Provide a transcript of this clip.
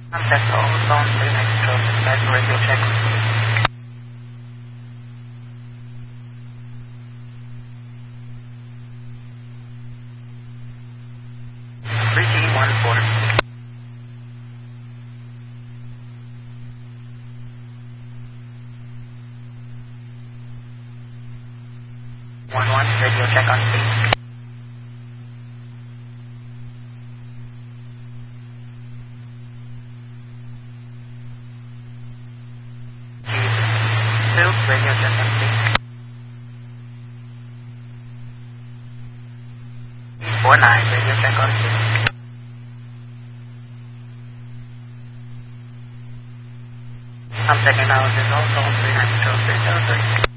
Contact all phone 390 back radio check. Repeat 14. 11 radio check on scene. Radio check on scene. 49 radio check on scene. I'm checking out this also 392 303.